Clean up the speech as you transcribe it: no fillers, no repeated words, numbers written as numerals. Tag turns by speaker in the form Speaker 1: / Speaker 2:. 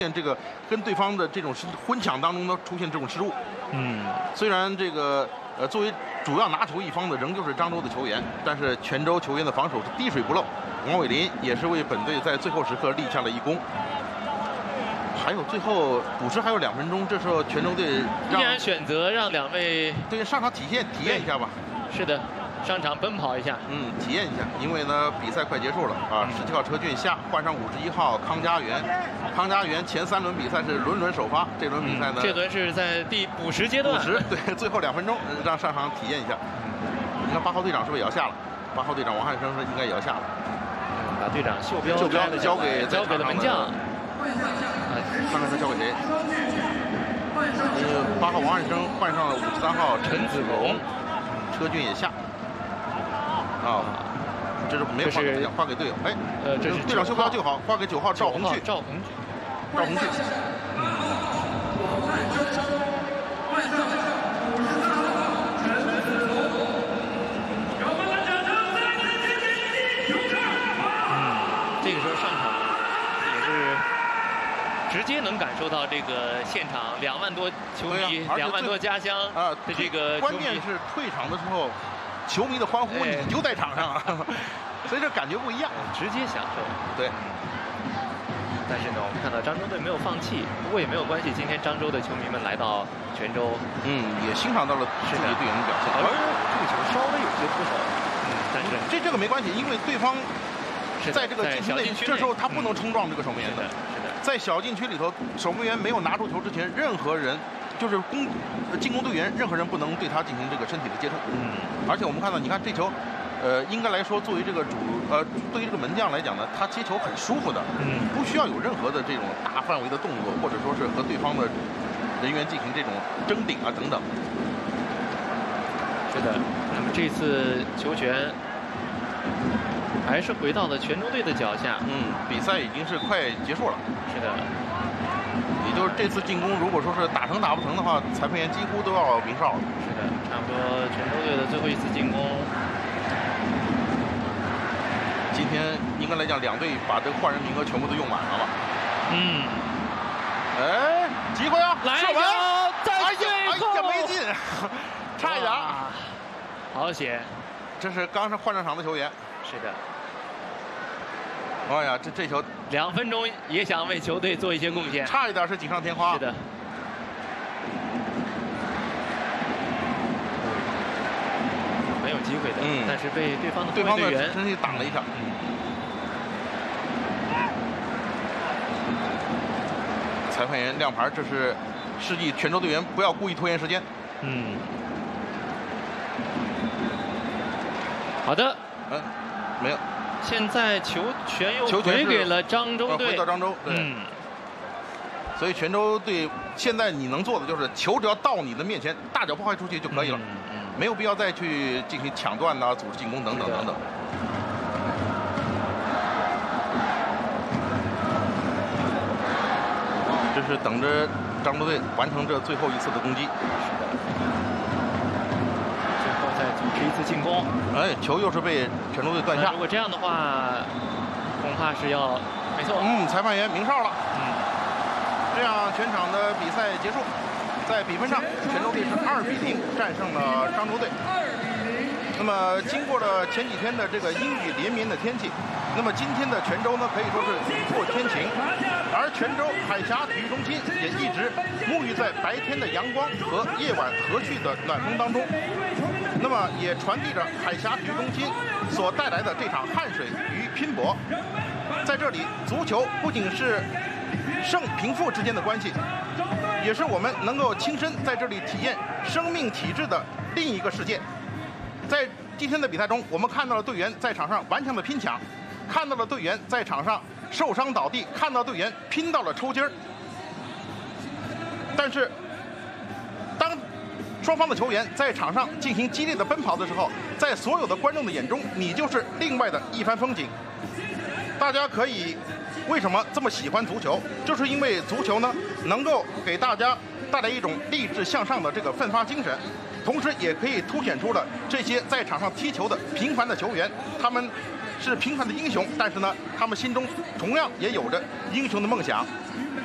Speaker 1: 这个跟对方的这种混抢当中呢出现这种失误。虽然这个作为主要拿球一方的仍旧是漳州的球员，但是泉州球员的防守是滴水不漏。王伟林也是为本队在最后时刻立下了一功。还有最后补时还有2分钟，这时候泉州队
Speaker 2: 依然选择让2位
Speaker 1: 对上场体验一下吧。
Speaker 2: 是的。 上场奔跑一下，
Speaker 1: 体验一下，因为呢比赛快结束了啊。17号车俊下换上51号康家园，康家园前3轮比赛是轮首发，这轮比赛呢，
Speaker 2: 这轮是在第补时阶段，
Speaker 1: 对，最后2分钟让上场体验一下。你看8号队长是不是也要下了？8号队长王汉生是应该也要下了，
Speaker 2: 把队长袖标
Speaker 1: 交给
Speaker 2: 了门将，
Speaker 1: 看看他交给谁？8号王汉生换上了53号陈子龙，车俊也下。 这是没有发给队友，哎，这是队长袖标就好，发给9号赵红旭。
Speaker 2: 这个时候上场也是直接能感受到这个现场2万多球迷、2万多家乡的这个。
Speaker 1: 关键是退场的时候。 球迷的欢呼你就在场上，所以这感觉不一样，
Speaker 2: 直接享受。
Speaker 1: 对。
Speaker 2: 但是呢，我们看到漳州队没有放弃，不过也没有关系。今天漳州的球迷们来到泉州，
Speaker 1: 也欣赏到了自己队员的表现。
Speaker 2: 而这个球稍微有些出手，但是
Speaker 1: 这个没关系，因为对方在这个禁区内，这时候他不能冲撞这个守门员的。在小禁区里头，守门员没有拿住球之前，任何人。 就是进攻队员，任何人不能对他进行这个身体的接触。而且我们看到，你看这球，应该来说，作为这个对于这个门将来讲呢，他接球很舒服的，不需要有任何的这种大范围的动作，或者说是和对方的人员进行这种争顶啊等等。
Speaker 2: 是的，那么这次球权还是回到了泉州队的脚下。
Speaker 1: 比赛已经是快结束了。
Speaker 2: 是的。
Speaker 1: 也就是这次进攻，如果说是打成打不成的话，裁判员几乎都要鸣哨了。
Speaker 2: 是的，差不多泉州队的最后一次进攻。
Speaker 1: 今天应该来讲，2队把这个换人名额全部都用满了吧？哎，机会啊！
Speaker 2: 来一球，在最后，
Speaker 1: 没进，差一点。
Speaker 2: 好险！
Speaker 1: 这是刚是换上场的球员。
Speaker 2: 是的。
Speaker 1: 哎呀，这球
Speaker 2: 2分钟也想为球队做一些贡献，
Speaker 1: 差一点是锦上添花。
Speaker 2: 是的，很有机会的，但是被对方的队员
Speaker 1: 身体挡了一下。裁判员亮牌，这是示意泉州队员不要故意拖延时间。
Speaker 2: 好的。
Speaker 1: 没有。
Speaker 2: 现在球权又回给了漳州队，
Speaker 1: 回到漳州，对。所以泉州队现在你能做的就是球只要到你的面前，大脚破坏出去就可以了，没有必要再去进行抢断呐、组织进攻等等等等。这是等着漳州队完成这最后一次的攻击。
Speaker 2: 再组织一次进攻，
Speaker 1: 哎，球又是被泉州队断下。
Speaker 2: 如果这样的话，恐怕是要，没错。
Speaker 1: 裁判员鸣哨了。这样全场的比赛结束，在比分上，泉州队是2比0战胜了漳州队。那么经过了前几天的这个阴雨连绵的天气，那么今天的泉州呢可以说是雨过天晴，而泉州海峡体育中心也一直沐浴在白天的阳光和夜晚和煦的暖风当中。 那么也传递着海峡体育中心所带来的这场汗水与拼搏。在这里，足球不仅是胜贫富之间的关系，也是我们能够亲身在这里体验生命体质的另一个世界。在今天的比赛中，我们看到了队员在场上顽强的拼抢，看到了队员在场上受伤倒地，看到队员拼到了抽筋儿。但是，当 双方的球员在场上进行激烈的奔跑的时候，在所有的观众的眼中，你就是另外的一番风景。大家可以为什么这么喜欢足球？就是因为足球呢，能够给大家带来一种励志向上的这个奋发精神，同时也可以凸显出了这些在场上踢球的平凡的球员，他们是平凡的英雄，但是呢，他们心中同样也有着英雄的梦想。